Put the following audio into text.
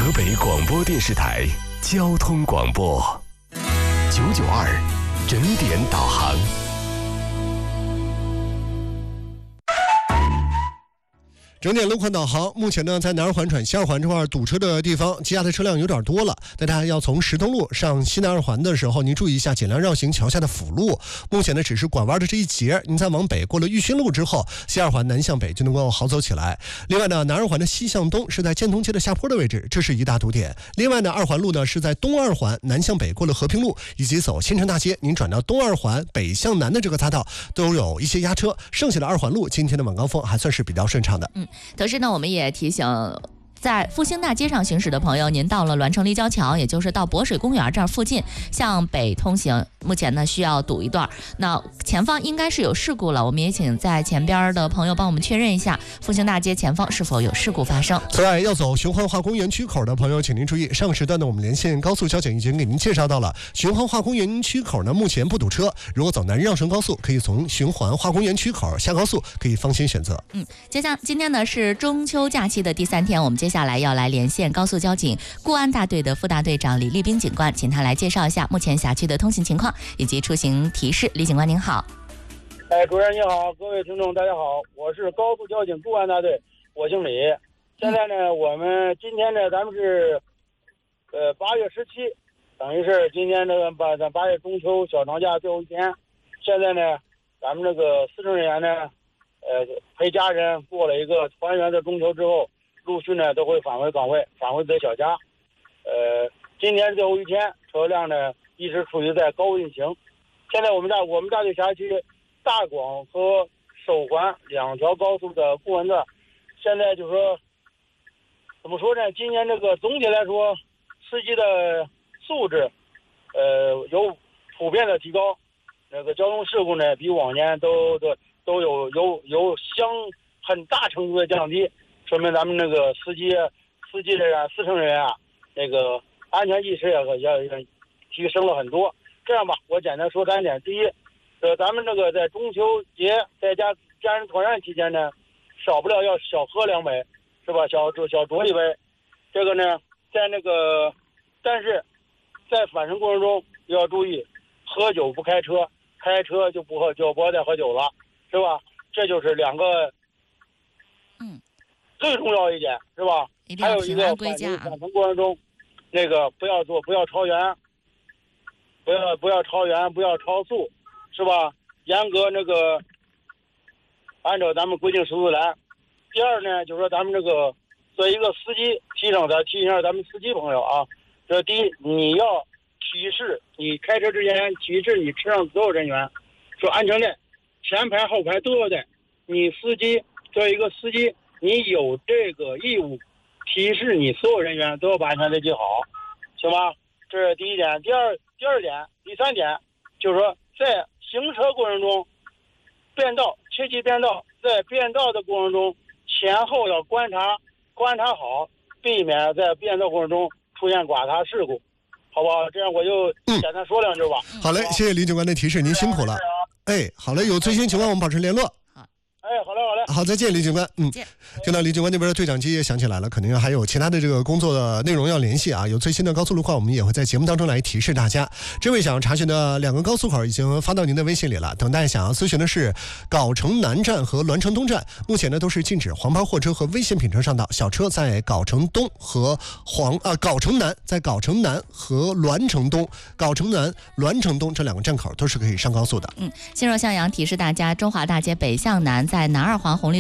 河北广播电视台交通广播992整点导航。整点路况导航，目前呢，在南二环转西二环这块堵车的地方，积压的车辆有点多了。大家要从石通路上西南二环的时候，您注意一下，尽量绕行桥下的辅路。目前呢，只是拐弯的这一节，您再往北过了玉勋路之后，西二环南向北就能够好走起来。另外呢，南二环的西向东是在建通街的下坡的位置，这是一大堵点。另外呢，二环路呢是在东二环南向北过了和平路，以及走新城大街，您转到东二环北向南的这个匝道都有一些压车。剩下的二环路今天的晚高峰还算是比较顺畅的。 同时呢，我们也提醒在复兴大街上行驶的朋友，您到了栾城立交桥，也就是到博水公园这儿附近向北通行，目前呢需要堵一段。那前方应该是有事故了，我们也请在前边的朋友帮我们确认一下复兴大街前方是否有事故发生。 此外，要走循环化工园区口的朋友，请您注意，上个时段呢，我们连线高速交警已经给您介绍到了，循环化工园区口呢目前不堵车，如果走南让顺高速，可以从循环化工园区口下高速，可以放心选择。 今天呢是中秋假期的第3天，我们接下来要来连线高速交警固安大队的副大队长李立斌警官，请他来介绍一下目前辖区的通行情况以及出行提示。李警官您好。 主任你好，各位听众大家好，我是高速交警固安大队，我姓李。现在呢，我们今天呢，咱们是8月17，等于是今天这个8月中秋小长假最后一天。现在呢，咱们这个司乘人员呢，陪家人过了一个团圆的中秋之后，陆续呢都会返回岗位，返回自己小家。今天最后一天，车辆呢一直处于在高运行。现在我们大队辖区大广和首环2条高速的固安段，现在就说怎么说呢？今年这个总体来说，司机的素质有普遍的提高，那个交通事故呢比往年都有很大程度的降低，说明咱们那个司机司乘人员啊，那个安全意识也提升了很多。这样吧，我简单说3点。第一，咱们这个在中秋节在家人团圆期间呢，少不了要小喝2杯，是吧？小酌一杯。这个呢，但是在返程过程中要注意，喝酒不开车，开车就不要再喝酒了，是吧？这就是2个，最重要一点，是吧？还有一个返程过程中，那个不要超员，不要超员，不要超速，是吧？严格那个按照咱们规定速度来。第二呢，就是说咱们这个作为一个司机，提醒一下咱们司机朋友啊，这第一，你要提示你开车之前提示你车上所有人员，说安全带前排后排都要带。你作为一个司机，你有这个义务提示你所有人员都要把安全带系好，行吗？这是第一点。第二点，第3点，就是说在行车过程中，切记变道，在变道的过程中，前后要观察好，避免在变道过程中出现剐擦事故，好不好？这样我就简单说2句吧。 好嘞，谢谢李警官的提示，您辛苦了。好嘞，有最新情况我们保持联络。 好嘞。 好，再见，李警官。听到李警官那边的对讲机也响起来了，肯定还有其他的这个工作的内容要联系啊。有最新的高速路况，我们也会在节目当中来提示大家。这位想要查询的2个高速口已经发到您的微信里了，等待想要咨询的是藁城南站和栾城东站，目前呢都是禁止黄牌货车和危险品车上道，小车在藁城东和藁城南，在藁城南和栾城东，藁城南、栾城东这2个站口都是可以上高速的。 新若向阳提示大家，中华大街北向南在南二环红绿